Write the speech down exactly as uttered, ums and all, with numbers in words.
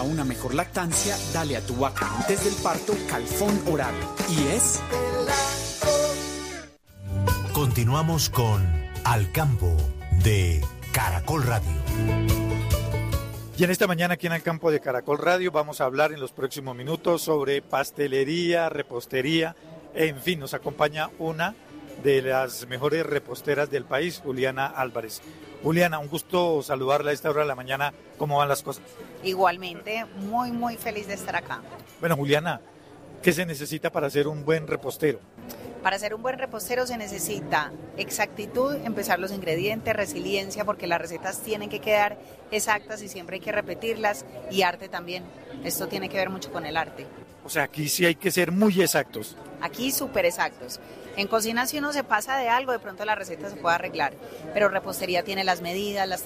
A una mejor lactancia, dale a tu vaca antes del parto Calfón Oral. Y es... Continuamos con Al Campo de Caracol Radio. Y en esta mañana aquí en Al Campo de Caracol Radio vamos a hablar en los próximos minutos sobre pastelería, repostería, en fin, nos acompaña una de las mejores reposteras del país, Juliana Álvarez. Juliana, un gusto saludarla a esta hora de la mañana. ¿Cómo van las cosas? Igualmente, muy, muy feliz de estar acá. Bueno, Juliana, ¿qué se necesita para ser un buen repostero? Para ser un buen repostero se necesita exactitud, empezar los ingredientes, resiliencia, porque las recetas tienen que quedar exactas y siempre hay que repetirlas, y arte también. Esto tiene que ver mucho con el arte. O sea, aquí sí hay que ser muy exactos. Aquí súper exactos. En cocina si uno se pasa de algo, de pronto la receta se puede arreglar, pero repostería tiene las medidas, las